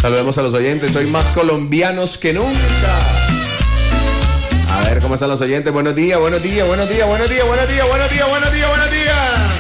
Saludemos a los oyentes, hoy más colombianos que nunca. A ver cómo están los oyentes. Buenos días, buenos días, buenos días, buenos días, buenos días, buenos días, buenos días, buenos días.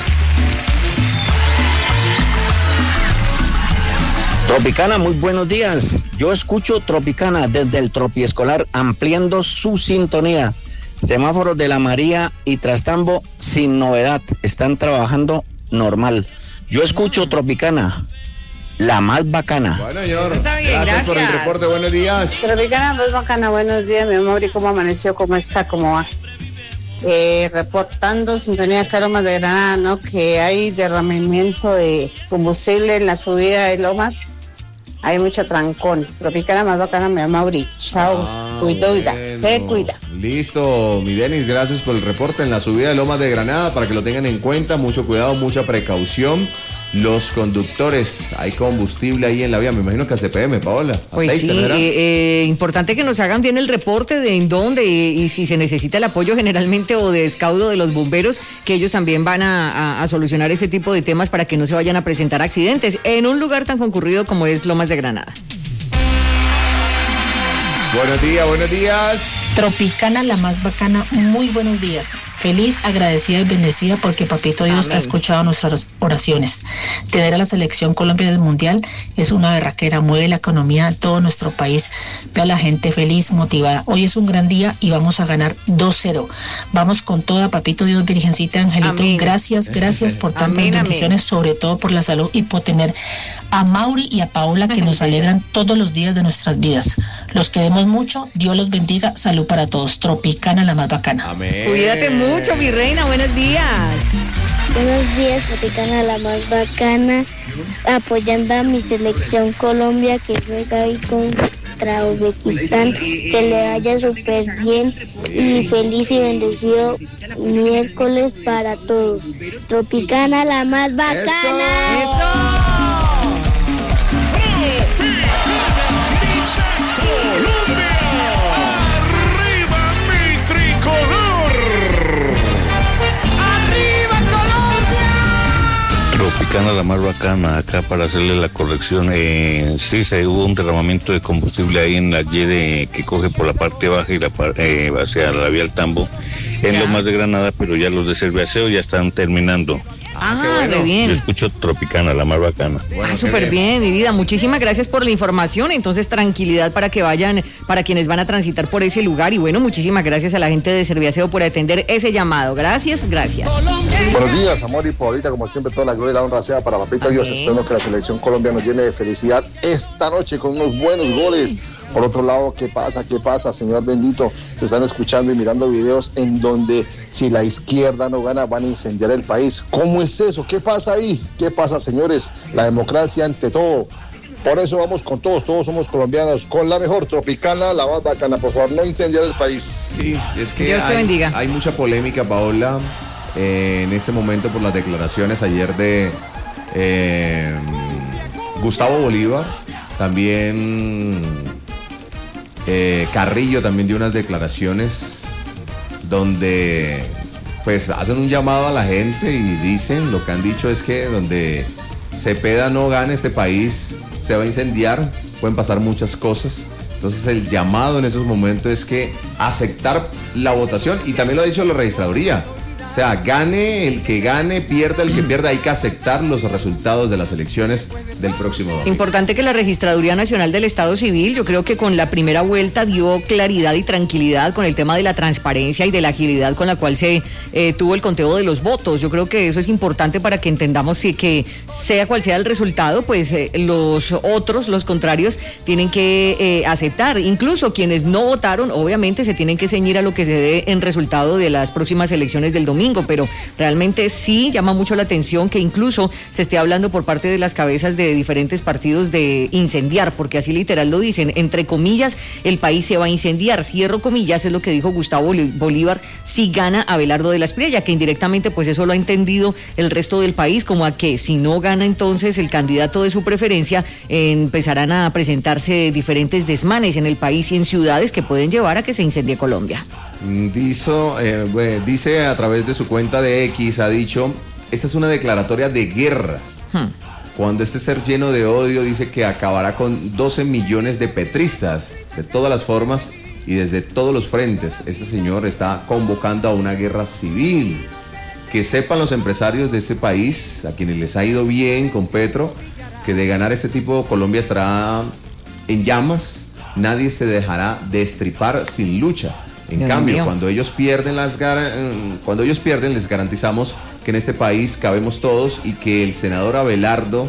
Tropicana, muy buenos días. Yo escucho Tropicana desde el Tropiescolar ampliando su sintonía. Semáforos de La María y Trastambo sin novedad, están trabajando normal. Yo escucho Tropicana, la más bacana. Bueno, señor, está bien, gracias por el reporte, buenos días. Tropicana, más bacana, buenos días, mi amor, ¿y cómo amaneció? ¿Cómo está? ¿Cómo va? Reportando sintonía de Lomas de Granada, ¿no? Que hay derramamiento de combustible en la subida de Lomas. Hay mucho trancón. Tropicana, más bacana, mi Mauri. Chao. Cuidado, bueno. se cuida. Listo, mi Denis, gracias por el reporte en la subida de Lomas de Granada, para que lo tengan en cuenta, mucho cuidado, mucha precaución. Los conductores, hay combustible ahí en la vía, me imagino que a CPM, Paola. Pues aceite, sí, importante que nos hagan bien el reporte de en dónde y si se necesita el apoyo generalmente o de escaudo de los bomberos, que ellos también van a solucionar este tipo de temas para que no se vayan a presentar accidentes en un lugar tan concurrido como es Lomas de Granada. Buenos días, buenos días. Tropicana, la más bacana, muy buenos días. Feliz, agradecida y bendecida porque Papito Dios ha escuchado nuestras oraciones. Tener a la selección Colombia del Mundial es una berraquera, mueve la economía de todo nuestro país. Ve a la gente feliz, motivada. Hoy es un gran día y vamos a ganar 2-0. Vamos con toda, Papito Dios, Virgencita, Angelito. Amén. Gracias por tantas bendiciones, sobre todo por la salud y por tener a Mauri y a Paola que nos alegran todos los días de nuestras vidas. Los queremos mucho, Dios los bendiga, salud para todos. Tropicana, la más bacana. Amén. Cuídate mucho, mi reina, buenos días. Buenos días, Tropicana, la más bacana, apoyando a mi selección Colombia que juega hoy contra Uzbekistán, que le vaya súper bien y feliz y bendecido miércoles para todos. Tropicana, la más bacana. ¡Eso! Tropicana, la más bacana, acá para hacerle la corrección. Sí, se hubo un derramamiento de combustible ahí en la Y que coge por la parte baja y la hacia la vía al Tambo, en Lomas de Granada, pero ya los de Serviaceo ya están terminando. Qué bueno. Re bien. Yo escucho Tropicana, la más bacana. Bueno, súper bien, mi vida. Muchísimas gracias por la información. Entonces, tranquilidad para que vayan, para quienes van a transitar por ese lugar. Y bueno, muchísimas gracias a la gente de Serviaceo por atender ese llamado. Gracias, gracias. Buenos días, amor y Paulita. Como siempre, toda la gloria y la honra sea para Papito Dios. Esperando que la selección Colombia nos llene de felicidad esta noche con unos buenos goles. Por otro lado, ¿qué pasa? ¿Qué pasa, Señor bendito? Se están escuchando y mirando videos en donde si la izquierda no gana van a incendiar el país. ¿Cómo es eso? ¿Qué pasa ahí? ¿Qué pasa, señores? La democracia ante todo. Por eso vamos con todos somos colombianos, con la mejor Tropicana, la más bacana. Por favor, no incendiar el país. Sí, es que Dios te bendiga. Hay mucha polémica, Paola, en este momento por las declaraciones ayer de Gustavo Bolívar, también Carrillo también dio unas declaraciones donde pues hacen un llamado a la gente y dicen, lo que han dicho es que donde Cepeda no gane este país se va a incendiar, pueden pasar muchas cosas. Entonces el llamado en esos momentos es que aceptar la votación, y también lo ha dicho la registraduría. O sea, gane el que gane, pierda el que pierda, hay que aceptar los resultados de las elecciones del próximo domingo. Importante que la Registraduría Nacional del Estado Civil, yo creo que con la primera vuelta dio claridad y tranquilidad con el tema de la transparencia y de la agilidad con la cual se tuvo el conteo de los votos. Yo creo que eso es importante para que entendamos que sea cual sea el resultado, pues los otros, los contrarios, tienen que aceptar. Incluso quienes no votaron, obviamente se tienen que ceñir a lo que se dé en resultado de las próximas elecciones del domingo. Pero realmente sí llama mucho la atención que incluso se esté hablando por parte de las cabezas de diferentes partidos de incendiar, porque así literal lo dicen, entre comillas, el país se va a incendiar, cierro comillas, es lo que dijo Gustavo Bolívar, si gana Abelardo de la Espriella, que indirectamente pues eso lo ha entendido el resto del país, como a que si no gana entonces el candidato de su preferencia, empezarán a presentarse diferentes desmanes en el país y en ciudades que pueden llevar a que se incendie Colombia. Dice a través de su cuenta de X, ha dicho, esta es una declaratoria de guerra. Cuando este ser lleno de odio dice que acabará con 12 millones de petristas de todas las formas y desde todos los frentes, este señor está convocando a una guerra civil. Que sepan los empresarios de este país, a quienes les ha ido bien con Petro, que de ganar este tipo Colombia estará en llamas, nadie se dejará destripar sin lucha. En Dios cambio, mío. cuando ellos pierden les garantizamos que en este país cabemos todos y que el senador Abelardo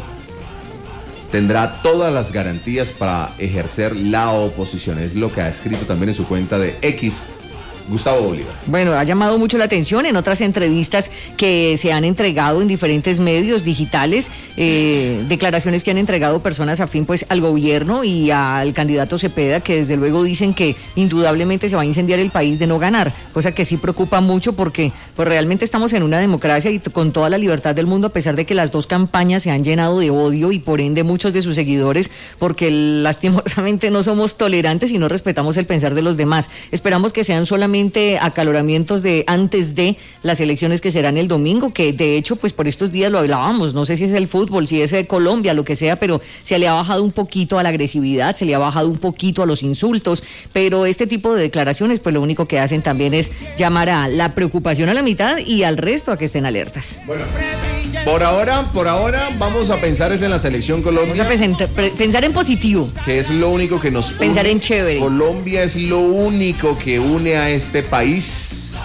tendrá todas las garantías para ejercer la oposición. Es lo que ha escrito también en su cuenta de X Gustavo Bolívar. Bueno, ha llamado mucho la atención en otras entrevistas que se han entregado en diferentes medios digitales, declaraciones que han entregado personas afín pues al gobierno y al candidato Cepeda, que desde luego dicen que indudablemente se va a incendiar el país de no ganar, cosa que sí preocupa mucho porque pues realmente estamos en una democracia y con toda la libertad del mundo, a pesar de que las dos campañas se han llenado de odio y por ende muchos de sus seguidores, porque lastimosamente no somos tolerantes y no respetamos el pensar de los demás. Esperamos que sean solamente acaloramientos de antes de las elecciones que serán el domingo, que de hecho pues por estos días lo hablábamos, no sé si es el fútbol, si es de Colombia, lo que sea, pero se le ha bajado un poquito a la agresividad, se le ha bajado un poquito a los insultos, pero este tipo de declaraciones pues lo único que hacen también es llamar a la preocupación a la mitad y al resto a que estén alertas. Bueno, por ahora vamos a pensar es en la selección Colombia. Vamos a pensar en positivo. Que es lo único que nos pensar en chévere. Colombia es lo único que une a este país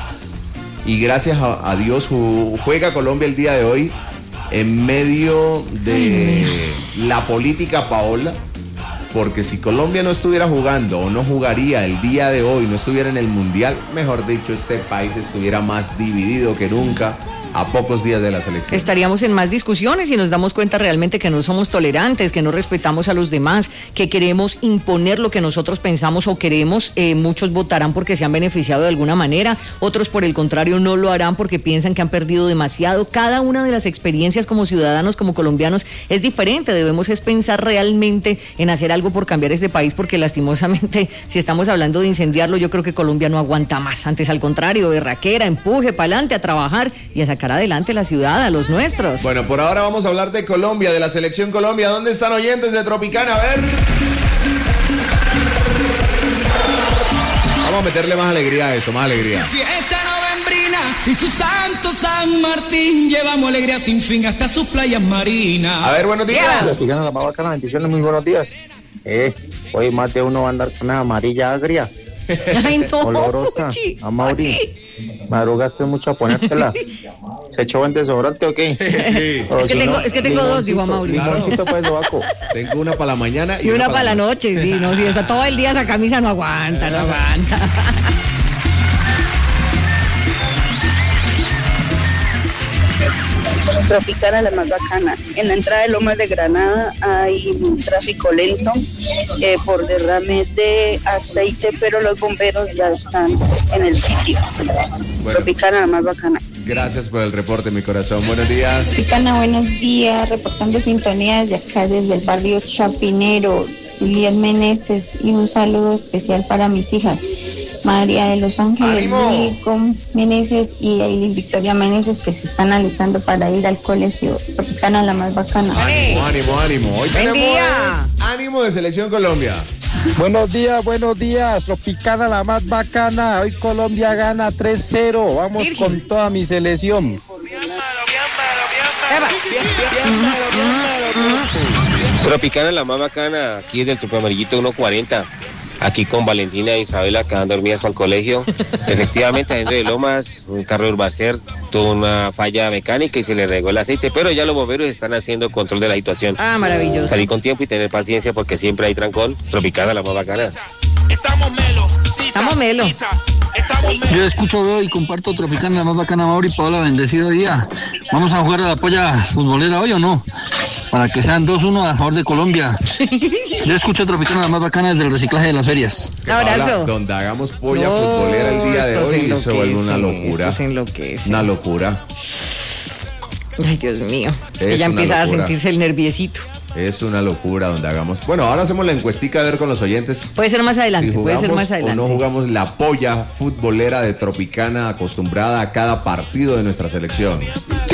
y gracias a Dios juega Colombia el día de hoy en medio de la política Paola, porque si Colombia no estuviera jugando o no jugaría el día de hoy, no estuviera en el Mundial, mejor dicho, este país estuviera más dividido que nunca a pocos días de la selección. Estaríamos en más discusiones y nos damos cuenta realmente que no somos tolerantes, que no respetamos a los demás, que queremos imponer lo que nosotros pensamos o queremos. Muchos votarán porque se han beneficiado de alguna manera, otros por el contrario no lo harán porque piensan que han perdido demasiado. Cada una de las experiencias como ciudadanos, como colombianos, es diferente. Debemos es pensar realmente en hacer algo por cambiar este país, porque lastimosamente, si estamos hablando de incendiarlo, yo creo que Colombia no aguanta más. Antes, al contrario, berraquera, empuje para adelante, a trabajar y a sacar adelante la ciudad, a los nuestros. Bueno, por ahora vamos a hablar de Colombia, de la selección Colombia. ¿Dónde están oyentes de Tropicana? A ver. Vamos a meterle más alegría a eso, más alegría. Fiesta novembrina y su santo San Martín, llevamos alegría sin fin hasta sus playas marinas. A ver, buenos días. Tropicana, la más bacana, bendiciones, muy buenos días. Hoy más de uno va a andar con una amarilla agria. Ay, no, olorosa. A Mauri, madrugaste mucho a ponértela. ¿Se echó buen desodorante o qué? Sí. Es que tengo dos, dijo Mauri. Limoncito para el sobaco. Tengo una para la mañana y una para la noche, sí, no, si está todo el día esa camisa no aguanta, no aguanta. Tropicana, la más bacana. En la entrada de Lomas de Granada hay un tráfico lento por derrames de aceite, pero los bomberos ya están en el sitio. Bueno, Tropicana, la más bacana. Gracias por el reporte, mi corazón. Buenos días. Tropicana, buenos días. Reportando sintonía desde acá, desde el barrio Chapinero. Julián Meneses, y un saludo especial para mis hijas, María de los Ángeles Meneses y Aileen Victoria Meneses, que se están alistando para ir al colegio. Tropicana, la más bacana. Ánimo. Hoy tenemos ánimo de Selección Colombia. Buenos días, Tropicana, la más bacana. Hoy Colombia gana 3-0. Vamos con toda mi selección. Tropicana, la más bacana, aquí desde el Tropi Amarillito 140, aquí con Valentina e Isabela, que van dormidas para el colegio. Efectivamente, adentro de Lomas, un carro de Urbacer tuvo una falla mecánica y se le regó el aceite, pero ya los bomberos están haciendo control de la situación. Ah, maravilloso. Salir con tiempo y tener paciencia porque siempre hay trancón. Tropicana, la más bacana. Estamos melo. Yo escucho, veo y comparto Tropicana, la más bacana, Mauri. Paola, bendecido día. ¿Vamos a jugar a la polla futbolera hoy o no? Para que sean 2-1 a favor de Colombia. Yo escucho Tropicana, la más bacana, desde el reciclaje de las ferias. Un abrazo. Donde hagamos polla futbolera el día de hoy, se vuelve una locura. Una locura. Ay, Dios mío. Ella empieza a sentirse el nerviecito. Es una locura donde hagamos. Bueno, ahora hacemos la encuestica a ver con los oyentes. Puede ser más adelante, si jugamos o no jugamos la polla futbolera de Tropicana, acostumbrada a cada partido de nuestra selección.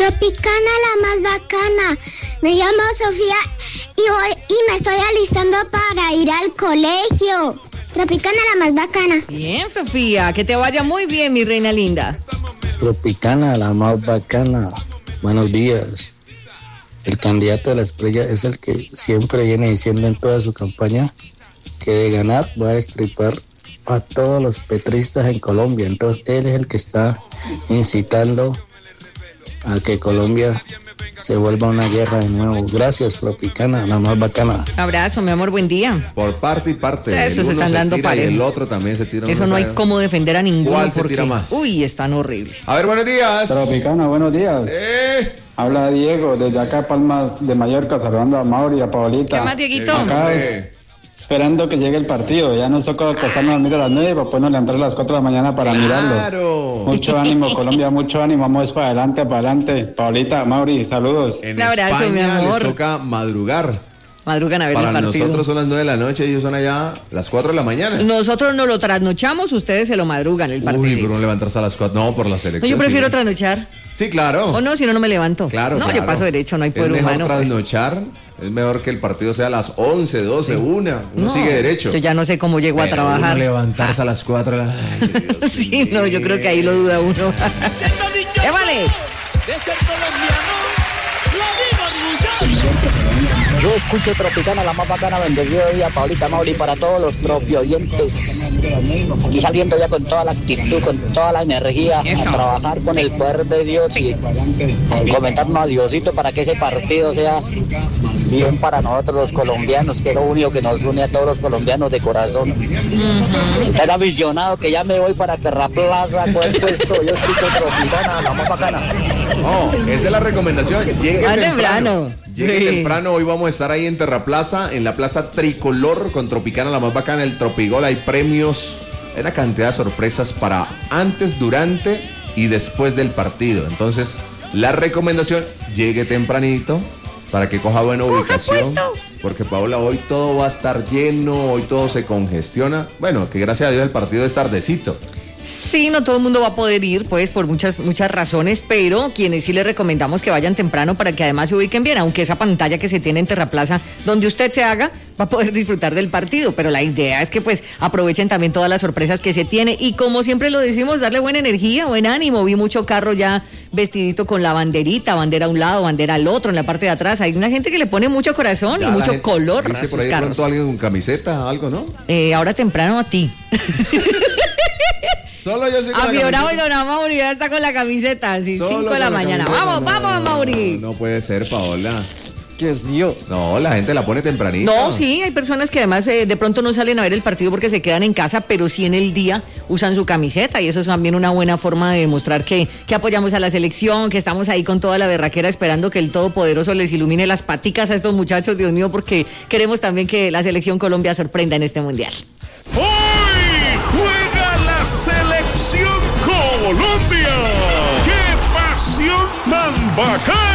Tropicana la más bacana. Me llamo Sofía y me estoy alistando para ir al colegio. Tropicana la más bacana. Bien, Sofía, que te vaya muy bien, mi reina linda. Tropicana, la más bacana. Buenos días. El candidato de la estrella es el que siempre viene diciendo en toda su campaña que de ganar va a destripar a todos los petristas en Colombia. Entonces él es el que está incitando a que Colombia se vuelva una guerra de nuevo. Gracias, Tropicana, la más bacana. Abrazo, mi amor, buen día. Por parte y parte. Eso se están dando para parejo. el otro también se tira. Eso no hay cómo defender a ninguno. ¿Cuál se tira más? Uy, están horribles. A ver, buenos días. Tropicana, buenos días. Habla Diego, desde acá Palmas de Mallorca, saludando a Mauri y a Paolita. ¿Qué más, Dieguito? Acá esperando que llegue el partido. Ya nos toca acostarnos a dormir a las 9 para podernos levantar a las 4 de la mañana para mirarlo. Mucho ánimo, Colombia, mucho ánimo. Vamos para adelante, para adelante. Paolita, Mauri, saludos. En Un abrazo, España mi amor. les toca madrugar. Madrugan a ver Para el partido. nosotros son las 9 de la noche, ellos son allá las 4 de la mañana. Nosotros nos lo trasnochamos, ustedes se lo madrugan el partido. Uy, pero no levantarse a las 4. No, por la selección. No, yo prefiero sí. trasnochar. Sí, claro. O no, si no, no me levanto. Claro, No, claro. yo paso derecho, no hay poder es mejor humano. pues. trasnochar, es mejor que el partido sea a las 11, 12, 1. Uno No, sigue derecho. Yo ya no sé cómo llego a Pero trabajar. uno levantarse a las 4 de la... Ay, Sí, no, yo creo que ahí lo duda uno. ¡Qué vale! Yo escucho Tropicana, la más bacana, bendecido día, Paulita, Mauri, para todos los tropioyentes. Aquí saliendo ya con toda la actitud, con toda la energía, a trabajar con el poder de Dios y comentarnos a Diosito para que ese partido sea bien para nosotros los colombianos, que es lo único que nos une a todos los colombianos de corazón. Era visionado que ya me voy para Terraplaza con el puesto. Yo escucho Tropicana, la más bacana. No, esa es la recomendación. Llegue Más temprano. temprano. Llegue Sí. temprano. Hoy vamos a estar ahí en Terraplaza, en la Plaza Tricolor con Tropicana, la más bacana, el Tropigol. Hay premios, hay una cantidad de sorpresas para antes, durante y después del partido. Entonces, la recomendación, llegue tempranito para que coja buena ubicación. Porque, Paola, hoy todo va a estar lleno, hoy todo se congestiona. Bueno, que gracias a Dios el partido es tardecito. Sí, no todo el mundo va a poder ir, pues, por muchas razones, pero quienes sí les recomendamos que vayan temprano para que además se ubiquen bien, aunque esa pantalla que se tiene en Terraplaza, donde usted se haga, va a poder disfrutar del partido, pero la idea es que, pues, aprovechen también todas las sorpresas que se tiene y, como siempre lo decimos, darle buena energía, buen ánimo. Vi mucho carro ya vestidito con la banderita, bandera a un lado, bandera al otro, en la parte de atrás. Hay una gente que le pone mucho corazón Ya y la mucho gente color a dice por sus ahí de carros. pronto alguien con camiseta, algo, ¿no? Ahora temprano a ti. Solo yo sé que A mi bravo y don Mauri ya está con la camiseta, sí, 5 de la mañana. Vamos, vamos, Mauri. No puede ser, Paola. Dios mío. No, la gente la pone tempranito. No, sí, hay personas que además de pronto no salen a ver el partido porque se quedan en casa, pero sí en el día usan su camiseta y eso es también una buena forma de demostrar que apoyamos a la selección, que estamos ahí con toda la berraquera esperando que el Todopoderoso les ilumine las paticas a estos muchachos, Dios mío, porque queremos también que la selección Colombia sorprenda en este mundial. Hoy juega la selección Colombia. ¡Qué pasión tan bacana!